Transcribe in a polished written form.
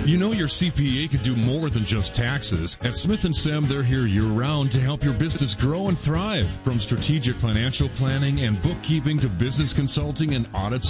You know your CPA could do more than just taxes. At Smith & Sem, they're here year-round to help your business grow and thrive. From strategic financial planning and bookkeeping to business consulting and audit